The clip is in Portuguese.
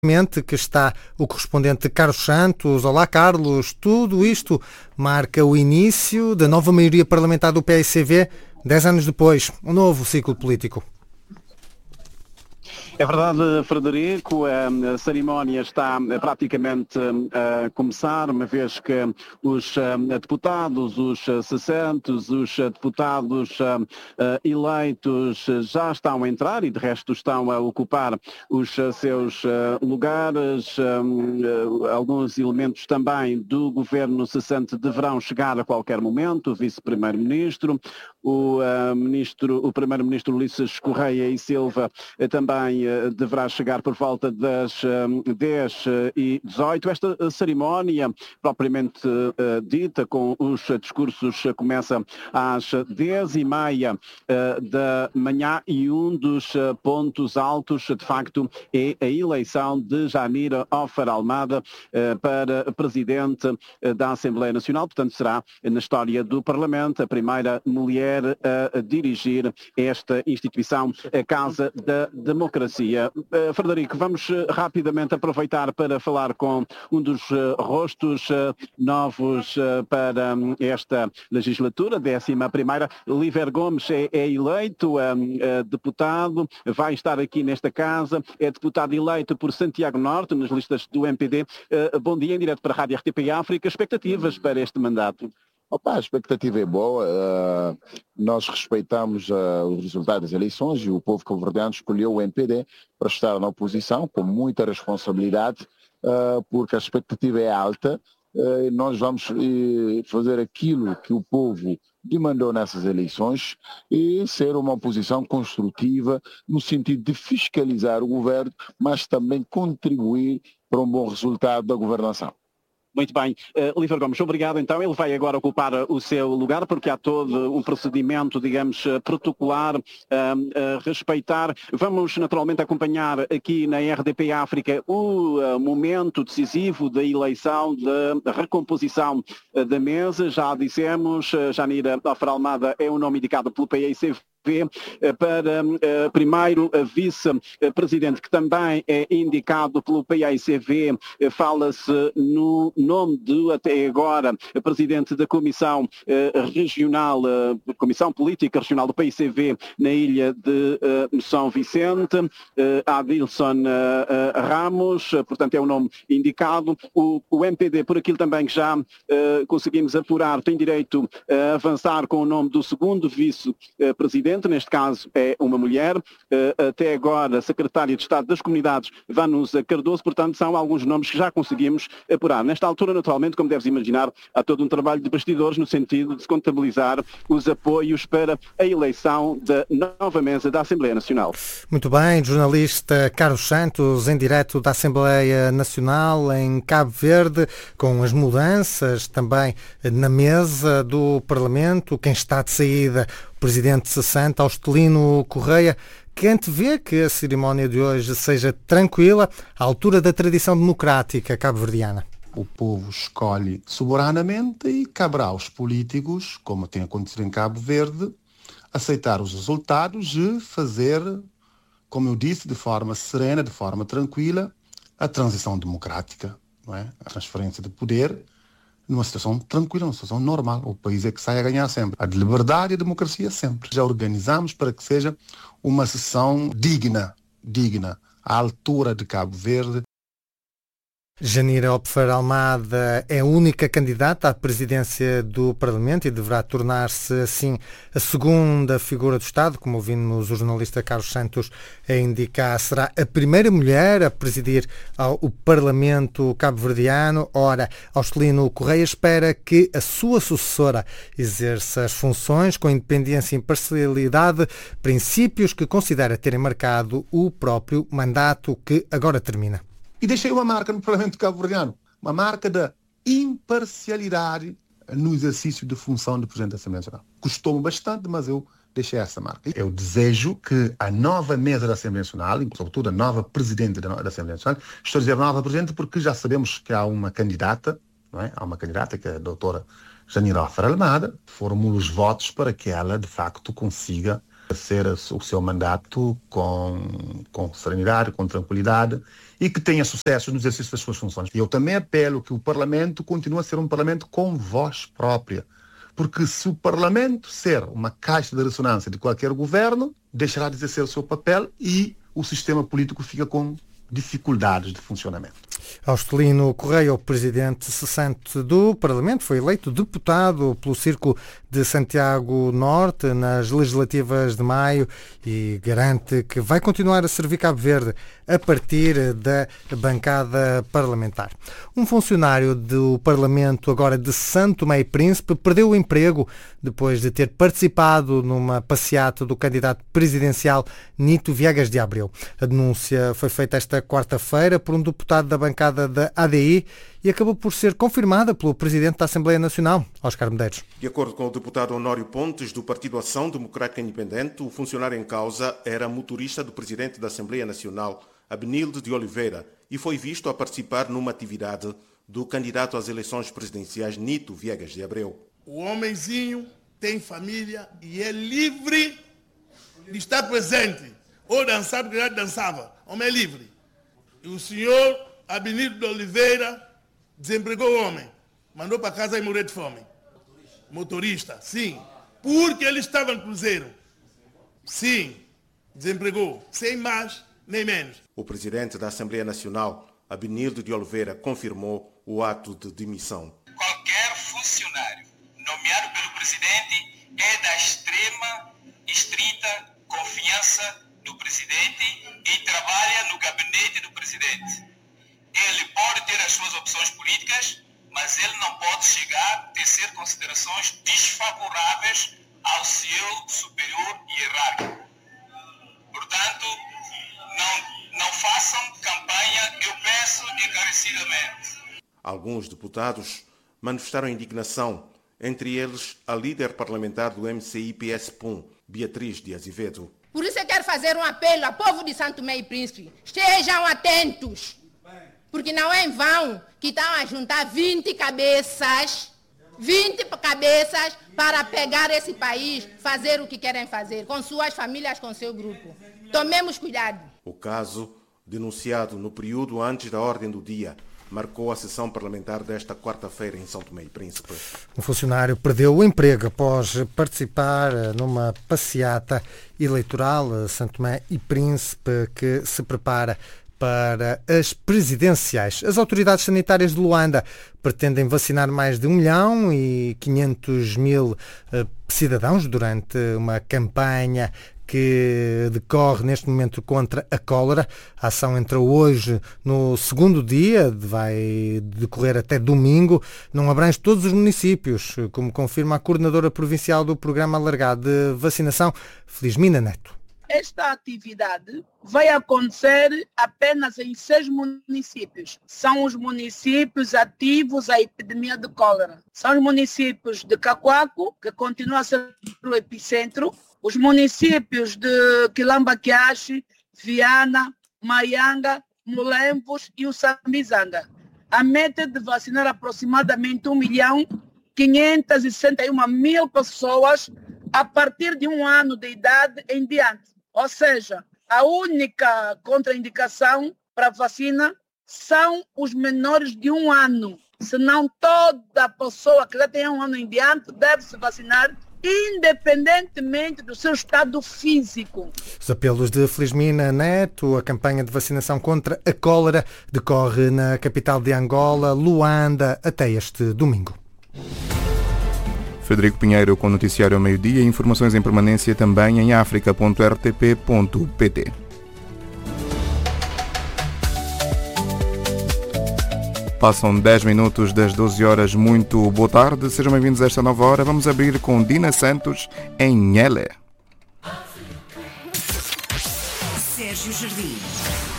que está o correspondente Carlos Santos. Olá, Carlos. Tudo isto marca o início da nova maioria parlamentar do PAICV, 10 anos depois, um novo ciclo político. É verdade, Frederico, a cerimónia está praticamente a começar, uma vez que os deputados, os cessantes, os deputados eleitos já estão a entrar e de resto estão a ocupar os seus lugares. Alguns elementos também do governo cessante deverão chegar a qualquer momento, o vice-primeiro-ministro, o primeiro-ministro Ulisses Correia e Silva também deverá chegar por volta das 10h18. Esta cerimónia, propriamente dita, com os discursos, começa às 10h30 da manhã e um dos pontos altos, de facto, é a eleição de Janira Ofer Almada para presidente da Assembleia Nacional. Portanto, será na história do Parlamento a primeira mulher a dirigir esta instituição, a Casa da Democracia. Frederico, vamos rapidamente aproveitar para falar com um dos rostos novos para esta legislatura, 11ª. Líver Gomes é eleito deputado, vai estar aqui nesta casa, é deputado eleito por Santiago Norte, nas listas do MPD. Bom dia, em direto para a Rádio RTP África. Expectativas para este mandato? A expectativa é boa, nós respeitamos os resultados das eleições e o povo cabo-verdiano escolheu o MPD para estar na oposição com muita responsabilidade, porque a expectativa é alta. Nós vamos fazer aquilo que o povo demandou nessas eleições e ser uma oposição construtiva no sentido de fiscalizar o governo, mas também contribuir para um bom resultado da governação. Muito bem. Líver Gomes, obrigado. Então, ele vai agora ocupar o seu lugar, porque há todo um procedimento, digamos, protocolar a respeitar. Vamos, naturalmente, acompanhar aqui na RDP África o momento decisivo da eleição, da recomposição da mesa. Já dissemos, Janira Ofer Almada é o nome indicado pelo PAICV para primeiro vice-presidente, que também é indicado pelo PAICV. Fala-se no nome de, até agora, presidente da Comissão Regional, Comissão Política Regional do PAICV na ilha de São Vicente, Adilson Ramos, portanto é o nome indicado. O MPD, por aquilo também que já conseguimos apurar, tem direito a avançar com o nome do segundo vice-presidente. Neste caso é uma mulher, até agora secretária de Estado das Comunidades, Vanusa Cardoso. Portanto, são alguns nomes que já conseguimos apurar. Nesta altura, naturalmente, como deves imaginar, há todo um trabalho de bastidores no sentido de se contabilizar os apoios para a eleição da nova mesa da Assembleia Nacional. Muito bem, jornalista Carlos Santos, em direto da Assembleia Nacional em Cabo Verde, com as mudanças também na mesa do Parlamento. Quem está de saída, o presidente cessante, Austelino Correia, que antevê que a cerimónia de hoje seja tranquila, à altura da tradição democrática cabo-verdiana. O povo escolhe soberanamente e caberá aos políticos, como tem acontecido em Cabo Verde, aceitar os resultados e fazer, como eu disse, de forma serena, de forma tranquila, a transição democrática, não é? A transferência de poder numa situação tranquila, numa situação normal. O país é que sai a ganhar sempre. A de liberdade e a democracia sempre. Já organizamos para que seja uma sessão digna, à altura de Cabo Verde. Janira Ofer Almada é a única candidata à presidência do Parlamento e deverá tornar-se, assim, a segunda figura do Estado, como ouvimos o jornalista Carlos Santos a indicar. Será a primeira mulher a presidir o Parlamento cabo-verdiano. Ora, Austelino Correia espera que a sua sucessora exerça as funções com independência e imparcialidade, princípios que considera terem marcado o próprio mandato que agora termina. E deixei uma marca no Parlamento cabo-verdiano, uma marca da imparcialidade no exercício de função de Presidente da Assembleia Nacional. Custou-me bastante, mas eu deixei essa marca. Eu desejo que a nova mesa da Assembleia Nacional, e sobretudo a nova Presidente da Assembleia Nacional, estou a dizer nova Presidente porque já sabemos que há uma candidata, não é? Há uma candidata que é a doutora Janira Ofer Almada, formula os votos para que ela, de facto, consiga ser o seu mandato com serenidade, com tranquilidade e que tenha sucesso no exercício das suas funções. E eu também apelo que o Parlamento continue a ser um Parlamento com voz própria, porque se o Parlamento ser uma caixa de ressonância de qualquer governo, deixará de exercer o seu papel e o sistema político fica com dificuldades de funcionamento. Austelino Correia, o presidente cessante do Parlamento, foi eleito deputado pelo Círculo de Santiago Norte nas legislativas de maio e garante que vai continuar a servir Cabo Verde a partir da bancada parlamentar. Um funcionário do Parlamento, agora de São Tomé e Príncipe, perdeu o emprego depois de ter participado numa passeata do candidato presidencial Nito Viegas de Abreu. A denúncia foi feita esta quarta-feira por um deputado da bancada da ADI e acabou por ser confirmada pelo Presidente da Assembleia Nacional, Óscar Medeiros. De acordo com o deputado Honório Pontes, do Partido Ação Democrática Independente, o funcionário em causa era motorista do Presidente da Assembleia Nacional, Abenilde de Oliveira, e foi visto a participar numa atividade do candidato às eleições presidenciais Nito Viegas de Abreu. O homenzinho tem família e é livre de estar presente ou dançar porque já dançava. O homem é livre. E o senhor Abenilde de Oliveira desempregou o homem, mandou para casa e morrer de fome. Motorista, sim. Porque ele estava no cruzeiro. Sim, desempregou, sem mais nem menos. O presidente da Assembleia Nacional, Abenilde de Oliveira, confirmou o ato de demissão. Qualquer funcionário nomeado pelo presidente é da extrema e estrita confiança do presidente e trabalha no gabinete do presidente. Ele pode ter as suas opções políticas, mas ele não pode chegar a tecer considerações desfavoráveis ao seu superior hierárquico. Portanto, não façam campanha, eu peço encarecidamente. Alguns deputados manifestaram indignação, entre eles a líder parlamentar do MCI-PS-PUM, Beatriz de Azevedo. Por isso eu quero fazer um apelo ao povo de São Tomé e Príncipe. Estejam atentos, porque não é em vão que estão a juntar 20 cabeças para pegar esse país, fazer o que querem fazer, com suas famílias, com seu grupo. Tomemos cuidado. O caso, denunciado no período antes da ordem do dia, marcou a sessão parlamentar desta quarta-feira em São Tomé e Príncipe. Um funcionário perdeu o emprego após participar numa passeata eleitoral São Tomé e Príncipe que se prepara para as presidenciais. As autoridades sanitárias de Luanda pretendem vacinar mais de 1.500.000 cidadãos durante uma campanha que decorre neste momento contra a cólera. A ação entrou hoje no segundo dia, vai decorrer até domingo. Não abrange todos os municípios, como confirma a coordenadora provincial do Programa Alargado de Vacinação, Felizmina Neto. Esta atividade vai acontecer apenas em 6 municípios. São os municípios ativos à epidemia de cólera. São os municípios de Cacoaco, que continua a ser o epicentro, os municípios de Quilambaquiaxi, Viana, Maianga, Mulembos e o Sambizanga. A meta é de vacinar aproximadamente 1.561.000 pessoas a partir de 1 ano de idade em diante. Ou seja, a única contraindicação para a vacina são os menores de 1 ano. Senão toda pessoa que já tem 1 ano em diante deve se vacinar, independentemente do seu estado físico. Os apelos de Felizmina Neto, a campanha de vacinação contra a cólera, decorre na capital de Angola, Luanda, até este domingo. Frederico Pinheiro com o noticiário ao meio-dia e informações em permanência também em africa.rtp.pt. Passam 10 minutos das 12 horas. Muito boa tarde, sejam bem-vindos a esta nova hora. Vamos abrir com Dina Santos em Nhele. Sérgio Jardim.